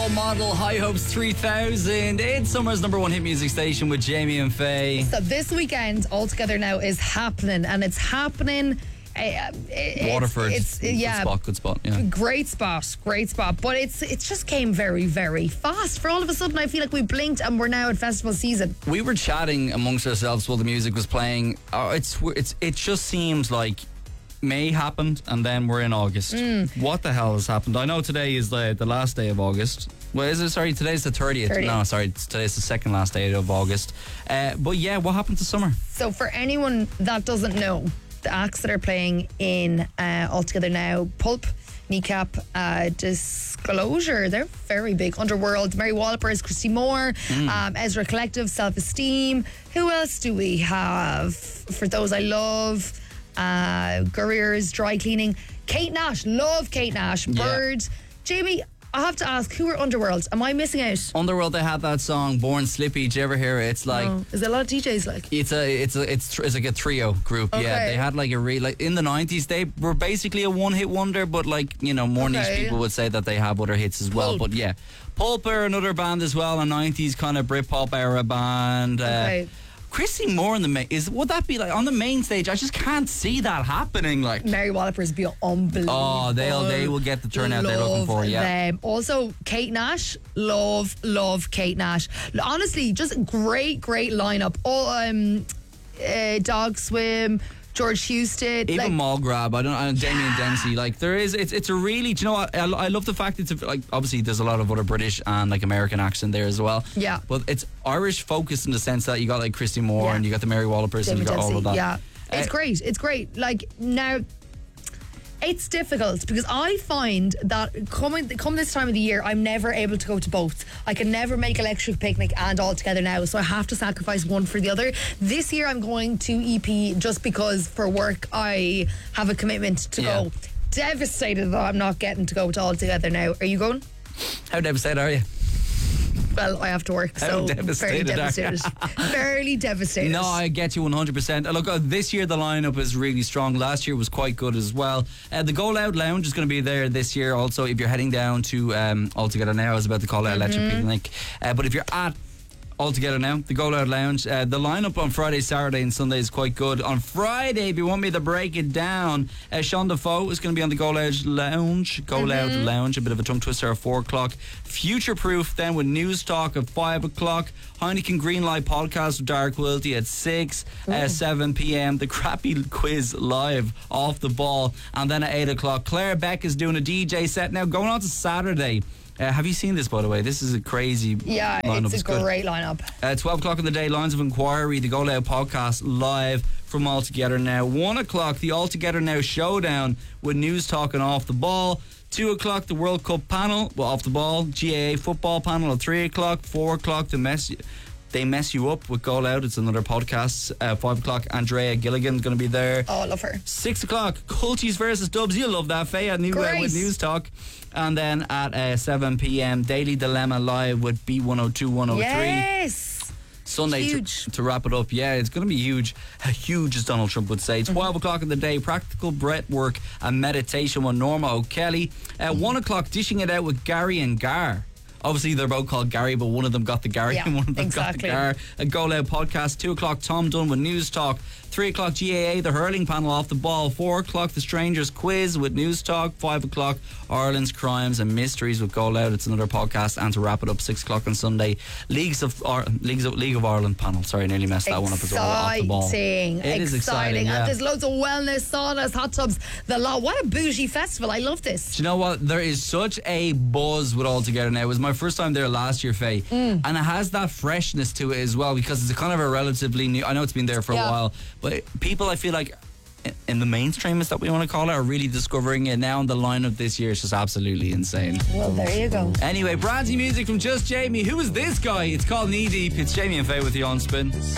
Role Model, High Hopes 3000. It's summer's number one hit music station with Jamie and Faye. So this weekend, All Together Now is happening, and it's happening. Waterford. Good spot. Yeah. Great spot. But it just came very, very fast. For all of a sudden, I feel like we blinked and we're now at festival season. We were chatting amongst ourselves while the music was playing. It just seems like May happened and then we're in August. What the hell has happened? I know today is the last day of August. Well, is it? Sorry, today's the 30th. No, sorry, today's the second last day of August. But yeah, what happened to summer? So for anyone that doesn't know, the acts that are playing in All Together Now, Pulp, Kneecap, Disclosure, they're very big. Underworld, Mary Wallopers, Christy Moore, Ezra Collective, Self Esteem. Who else do we have? For Those I Love, Guerriers, Dry Cleaning, Kate Nash, love Kate Nash, Bird. Jamie, I have to ask, who are Underworld? Am I missing out? Underworld, they had that song Born Slippy. Did you ever hear it? It's like is there a lot of DJs like? It's like a trio group. Okay. Yeah, they had like in the 90s they were basically a one hit wonder, but like, you know, more niche people would say that they have other hits as well. But yeah, Pulp are another band as well, a 90s kind of Britpop era band. Chrissy Moore in the main would that be like on the main stage? I just can't see that happening. Like Mary Wallopers be unbelievable. Oh, they will get the turnout they're looking for. Yeah. Also, Kate Nash, love Kate Nash. Honestly, just great lineup. All Dog Swim, George Houston, even Mulgrab. Damien Dempsey. Like there is, it's a really. Do you know what? I love the fact it's like obviously there's a lot of other British and like American accent there as well. Yeah, but it's Irish focused in the sense that you got like Christy Moore and you got the Mary Wallopers and you got all of that. Yeah, it's great. It's great. Like now. It's difficult because I find that come this time of the year, I'm never able to go to both. I can never make Electric Picnic and All Together Now, so I have to sacrifice one for the other. This year I'm going to EP just because for work I have a commitment to go. Devastated that I'm not getting to go to All Together Now. Are you going? How devastated are you? Well, I have to work, so very devastated. Fairly devastated. No, I get you 100%. Look, this year the lineup is really strong. Last year was quite good as well. The Go Loud Lounge is going to be there this year also. If you're heading down to All Together Now, I was about to call it Electric Picnic. But if you're at All Together Now, the Go Loud Lounge, the lineup on Friday, Saturday and Sunday is quite good. On Friday, if you want me to break it down, Sean Defoe is going to be on the Go Loud Lounge. Loud Lounge, a bit of a tongue twister at 4 o'clock. Future Proof then with News Talk at 5 o'clock. Heineken Greenlight Podcast with Derek Wilty at 6, 7 p.m. The Crappy Quiz live off the ball. And then at 8 o'clock, Claire Beck is doing a DJ set. Now, going on to Saturday, have you seen this, by the way? This is a crazy lineup. It's a great lineup. 12 o'clock in the day, Lines of Inquiry, the Go Loud podcast live from All Together Now. 1 o'clock, the All Together Now showdown with News Talk and Off the Ball. 2 o'clock, the World Cup panel, Off the Ball. GAA football panel at 3 o'clock. 4 o'clock, They Mess You Up with Go Loud. It's another podcast. 5 o'clock, Andrea Gilligan's going to be there. Oh, I love her. 6 o'clock, Culties versus Dubs. You'll love that, Faye, with News Talk. And then at 7 p.m, Daily Dilemma live with B102 103. Yes! Sunday to wrap it up. Yeah, it's going to be huge. Huge, as Donald Trump would say. 12 o'clock in the day, Practical Breath Work and Meditation with Norma O'Kelly. 1 o'clock, Dishing It Out with Gary and Gar. Obviously, they're both called Gary, but one of them got the Gary and one of them got the Gar. A Go Loud podcast. 2 o'clock, Tom Dunn with News Talk. 3 o'clock, GAA, the hurling panel Off the Ball. 4 o'clock, The Strangers Quiz with News Talk. 5 o'clock, Ireland's Crimes and Mysteries with Go Loud. It's another podcast. And to wrap it up, 6 o'clock on Sunday, League of Ireland panel. Sorry, I nearly messed that one up as well. Off the Ball. It is exciting. And there's loads of wellness, saunas, hot tubs. What a bougie festival. I love this. Do you know what? There is such a buzz with All Together Now. It was my first time there last year, Faye. And it has that freshness to it as well because it's a kind of a relatively new, I know it's been there for a while, but people, I feel like in the mainstream, is that we want to call it, are really discovering it now. And the lineup this year is just absolutely insane. Well, there you go. Anyway, brand new music from Just Jamie. Who is this guy? It's called Knee Deep. It's Jamie and Faye with you on Spin.